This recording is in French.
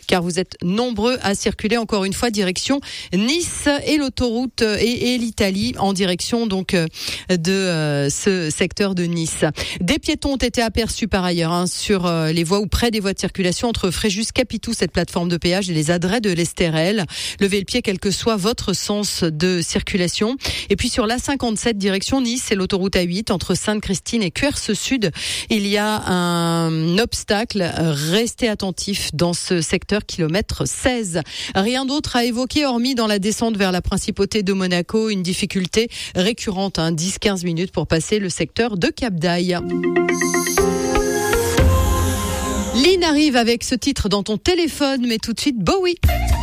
car vous êtes nombreux à circuler encore une fois direction Nice et l'autoroute et l'Italie en direction donc de ce secteur de Nice. Des piétons ont été aperçus par ailleurs sur les voies ou près des voies de circulation entre Fréjus-Capitou, cette plateforme de péage, et les adrets de l'Estérel. Levez le pied quel que soit votre sens de circulation. Et puis sur l'A57 direction Nice et l'autoroute A8 entre Sainte-Christine et Cuers Sud, il y a un obstacle. Restez attentifs dans ce secteur kilomètre 16. Rien d'autre à évoquer hormis dans la descente vers la principauté de Monaco, une difficulté récurrente, 10-15 minutes pour passer le secteur de Cap d'Aille. Lynn arrive avec ce titre dans ton téléphone, mais tout de suite Bowie.